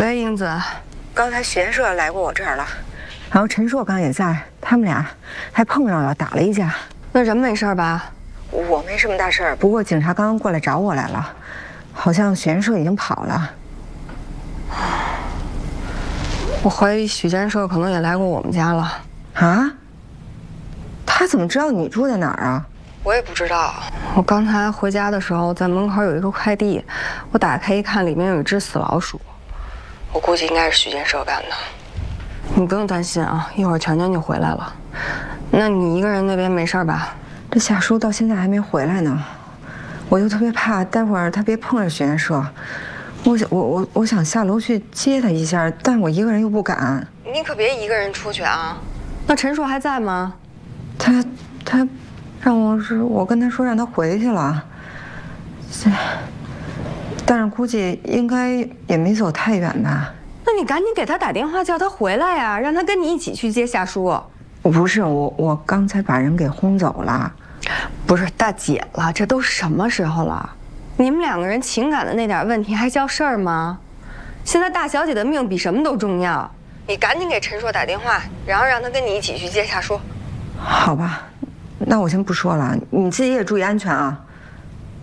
喂，英子， 刚才许愿社来过我这儿了，然后陈硕刚也在，他们俩还碰上了，打了一架。 那人没事吧？ 我没什么大事儿，不过警察刚刚过来找我来了，好像许愿社已经跑了。 我怀疑许建设可能也来过我们家了。 啊？他怎么知道你住在哪儿啊？ 我也不知道。我刚才回家的时候，在门口有一个快递，我打开一看，里面有一只死老鼠。我估计应该是许建设干的。你不用担心啊，一会儿全全就回来了。那你一个人那边没事吧？ 这夏叔到现在还没回来呢，我就特别怕待会儿他别碰上许愿社。我想下楼去接他一下，但我一个人又不敢。 你可别一个人出去啊。那陈硕还在吗？ 他让我跟他说让他回去了，但是估计应该也没走太远吧。 那你赶紧给他打电话叫他回来呀，让他跟你一起去接夏叔。 不是我刚才把人给轰走了。 不是大姐了，这都什么时候了？你们两个人情感的那点问题还叫事儿吗？现在大小姐的命比什么都重要。你赶紧给陈硕打电话，然后让他跟你一起去接夏叔。 好吧，那我先不说了，你自己也注意安全啊。